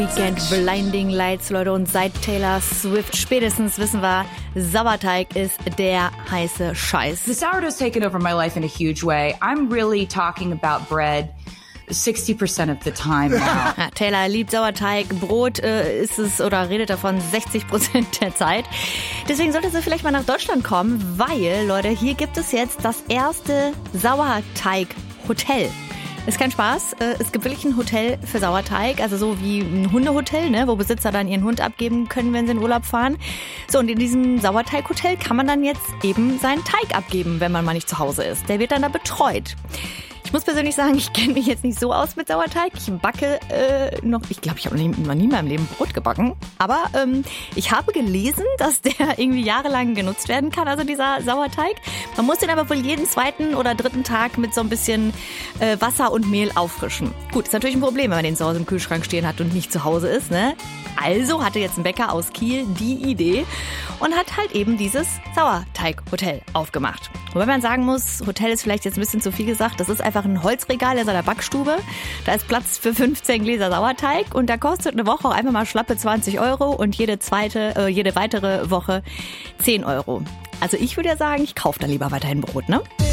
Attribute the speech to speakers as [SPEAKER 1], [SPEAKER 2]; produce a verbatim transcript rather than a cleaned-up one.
[SPEAKER 1] Weekend Blinding Lights, Leute, und seit Taylor Swift spätestens wissen wir, Sauerteig ist der heiße Scheiß.
[SPEAKER 2] The sourdough's taken over my life in a huge way. I'm really talking about bread sixty percent of the time now.
[SPEAKER 1] Ja, Taylor liebt Sauerteig, Brot äh, ist es oder redet davon sechzig Prozent der Zeit. Deswegen sollte sie vielleicht mal nach Deutschland kommen, weil, Leute, hier gibt es jetzt das erste Sauerteig-Hotel. Ist kein Spaß. Es gibt wirklich ein Hotel für Sauerteig, also so wie ein Hundehotel, ne, wo Besitzer dann ihren Hund abgeben können, wenn sie in Urlaub fahren. So, und in diesem Sauerteighotel kann man dann jetzt eben seinen Teig abgeben, wenn man mal nicht zu Hause ist. Der wird dann da betreut. Ich muss persönlich sagen, ich kenne mich jetzt nicht so aus mit Sauerteig. Ich backe äh, noch, ich glaube, ich habe noch nie in meinem Leben Brot gebacken. Aber ähm, ich habe gelesen, dass der irgendwie jahrelang genutzt werden kann, also dieser Sauerteig. Man muss den aber wohl jeden zweiten oder dritten Tag mit so ein bisschen äh, Wasser und Mehl auffrischen. Gut, ist natürlich ein Problem, wenn man den zu Hause im Kühlschrank stehen hat und nicht zu Hause ist, ne? Also hatte jetzt ein Bäcker aus Kiel die Idee und hat halt eben dieses Sauerteig-Hotel aufgemacht. Wobei man sagen muss, Hotel ist vielleicht jetzt ein bisschen zu viel gesagt, das ist einfach ein Holzregal in seiner Backstube. Da ist Platz für fünfzehn Gläser Sauerteig und da kostet eine Woche auch einfach mal schlappe zwanzig Euro und jede zweite, äh, jede weitere Woche zehn Euro. Also ich würde ja sagen, ich kaufe da lieber weiterhin Brot, ne?